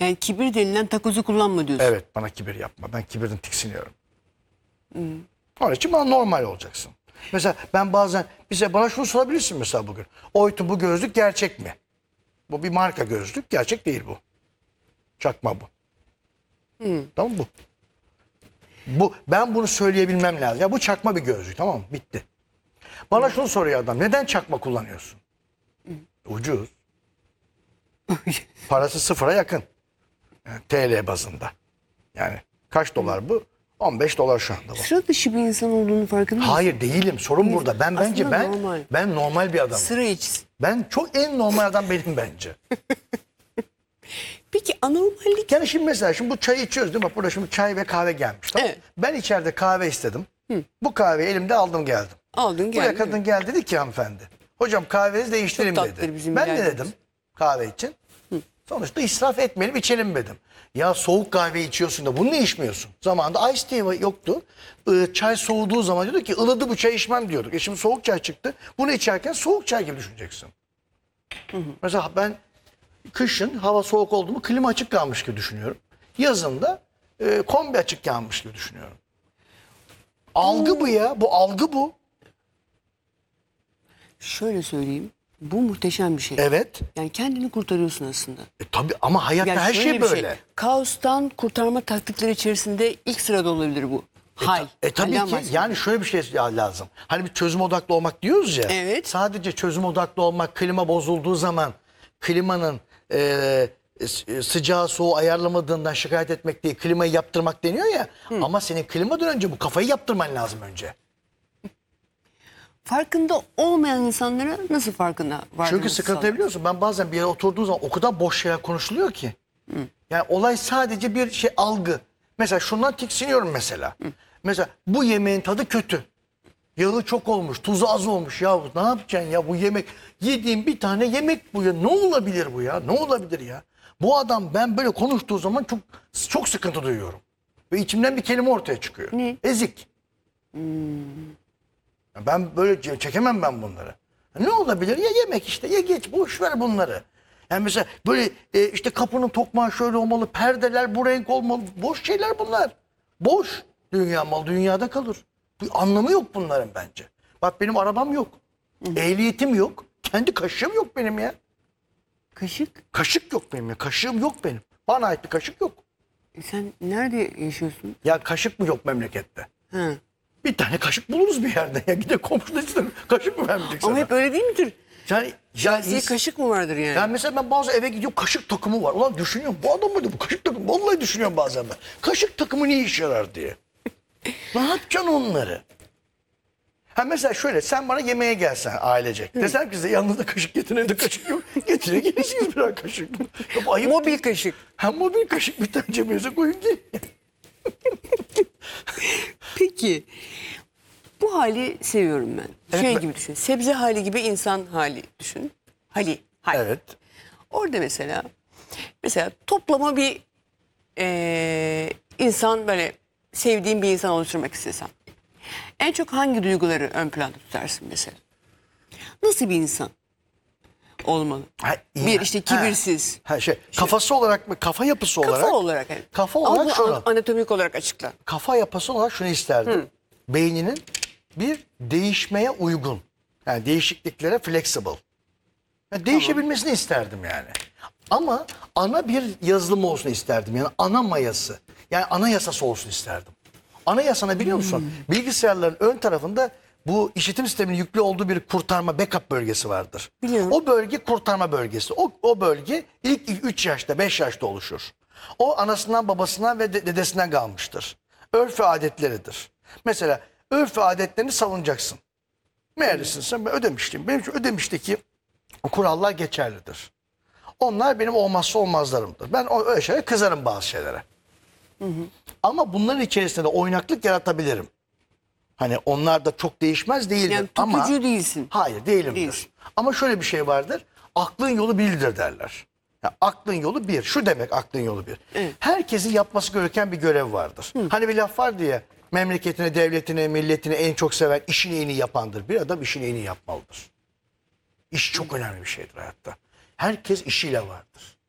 Yani kibir denilen takozu kullanma diyorsun. Evet, bana kibir yapma. Ben kibirden tiksiniyorum. Onun için bana normal olacaksın. Mesela ben bazen bana şunu sorabilirsin mesela bugün. Oytun, bu gözlük gerçek mi? Bu bir marka gözlük. Gerçek değil bu. Çakma bu. Tamam mı? Ben bunu söyleyebilmem lazım. Ya bu çakma bir gözlük, tamam mı? Bitti. Bana şunu soruyor adam. Neden çakma kullanıyorsun? Ucuz. Parası sıfıra yakın. Yani TL bazında. Yani kaç dolar bu? 15 dolar şu anda bu. Sıra dışı bir insan olduğunu farkında mısın? Hayır değilim. Sorun burada. Ben normal bir adamım. Sıra içi. Ben en normal adam benim bence. Peki anormallik... Yani şimdi mesela bu çayı içiyoruz değil mi? Burada şimdi çay ve kahve gelmiş. Tamam? Evet. Ben içeride kahve istedim. Bu kahveyi elimde aldım geldim. Aldın Buraya geldin. kadın geldi, dedi ki hanımefendi. Hocam kahvenizi değiştireyim Çok tatlıdır dedi. bizim Ben de biraderimiz. dedim kahve için. Sonuçta israf etmeyelim, içelim dedim. Ya soğuk kahve içiyorsun da bunu ne içmiyorsun? Zamanında ice tea yoktu. Çay soğuduğu zaman diyordu ki ılıdı bu çay içmem diyorduk. Şimdi soğuk çay çıktı. Bunu içerken soğuk çay gibi düşüneceksin. Mesela ben kışın hava soğuk oldu mu klima açık kalmış gibi düşünüyorum. Yazın da kombi açık kalmış gibi düşünüyorum. Algı bu ya. Bu algı bu. Şöyle söyleyeyim. Bu muhteşem bir şey. Evet. Yani kendini kurtarıyorsun aslında. Tabii ama hayatta Yani her şöyle şey bir böyle. Kaostan kurtarma taktikleri içerisinde ilk sırada olabilir bu. Hal. Tabii Halden ki bahsediyorum. yani şöyle bir şey lazım. Hani bir çözüm odaklı olmak diyoruz ya. Evet. Sadece çözüm odaklı olmak, klima bozulduğu zaman klimanın sıcağı soğuğu ayarlamadığından şikayet etmek değil, klimayı yaptırmak deniyor ya. Ama senin klimadan önce bu kafayı yaptırman lazım önce. Farkında olmayan insanlara nasıl farkında var? Çünkü sıkıntı biliyorsun, ben bazen bir yere oturduğum zaman o kadar boş şeyler konuşuluyor ki. Yani olay sadece bir şey, algı. Mesela şundan tiksiniyorum mesela. Mesela bu yemeğin tadı kötü. Yağı çok olmuş, tuzu az olmuş. Ya ne yapacaksın ya, bu yemek, yediğim bir tane yemek bu ya. Ne olabilir bu ya? Ne olabilir ya? Bu adam, ben böyle konuştuğu zaman çok sıkıntı duyuyorum. Ve içimden bir kelime ortaya çıkıyor. Ne? Ezik. Ben böyle çekemem ben bunları. Ne olabilir? Ya yemek işte, ya geç, boş ver bunları. Yani mesela böyle işte kapının tokmağı şöyle olmalı, perdeler bu renk olmalı. Boş şeyler bunlar. Boş. Dünya mal dünyada kalır. Bir anlamı yok bunların bence. Bak benim arabam yok. Ehliyetim yok. Kendi kaşığım yok benim ya. Kaşık? Kaşık yok benim ya. Kaşığım yok benim. Bana ait bir kaşık yok. Sen nerede yaşıyorsun? Ya kaşık mı yok memlekette? Ha. Bir tane kaşık buluruz bir yerde. Ya gide komşuda kaşık mı vermeyecek sana? Ama hep öyle değil midir? Yani Şahsi kaşık mı vardır yani? Yani mesela ben bazı eve gidiyorum, kaşık takımı var. Ulan düşünüyorum, bu adam mıydı bu kaşık takımı? Vallahi düşünüyorum bazen ben. Kaşık takımı ne işe yarar diye. Ne yapacaksın onları? Ha mesela şöyle, sen bana yemeğe gelsen ailecek. Desem ki size yanınızda kaşık getirin, evde kaşık yok. Getire gelirsiniz birer kaşık. Ya bu ayıp. Mobil kaşık. Ha mobil kaşık, bir tane cebinize koyun gelin. Peki. Bu hali seviyorum ben. Evet, Gibi düşün. Sebze hali gibi insan hali düşün. Hal. Evet. Orada mesela toplama bir insan, böyle sevdiğin bir insan oluşturmak istesem. En çok hangi duyguları ön planda tutarsın mesela? Nasıl bir insan olmalı? Ha, Bir işte kibirsiz. Kafası olarak mı? Kafa yapısı olarak. Kafa olarak. Yani. Kafa olarak Ama şunu. anatomik olarak açıkla. Kafa yapısı olarak şunu isterdim. Beyninin bir değişmeye uygun. Yani değişikliklere flexible. Yani değişebilmesini isterdim yani. Ama ana bir yazılım olsun isterdim. Yani ana mayası. Yani anayasası olsun isterdim. Anayasana biliyor musun? Bilgisayarların ön tarafında bu işitim sisteminin yüklü olduğu bir kurtarma backup bölgesi vardır. Biliyorum. O bölge kurtarma bölgesi. O bölge ilk 3 yaşta 5 yaşta oluşur. O anasından babasından ve dedesinden kalmıştır. Örf ve adetleridir. Mesela örf ve adetlerini savunacaksın. Meğerlisin sen, ben Ödemişliyim. Benim için Ödemiş'teki kurallar geçerlidir. Onlar benim olmazsa olmazlarımdır. Ben öyle şeylere kızarım, bazı şeylere. Ama bunların içerisinde de oynaklık yaratabilirim. Hani onlar da çok değişmez değildir. Yani ama tutucu değilsin. Hayır değilimdir. Değilsin. Ama şöyle bir şey vardır. Aklın yolu birdir derler. Ya aklın yolu bir. Şu demek aklın yolu bir. Evet. Herkesin yapması gereken bir görev vardır. Hani bir laf var diye, memleketine, devletine, milletine en çok seven işini en iyi yapandır. Bir adam işini en iyi yapmalıdır. İş çok önemli bir şeydir hayatta. Herkes işiyle vardır.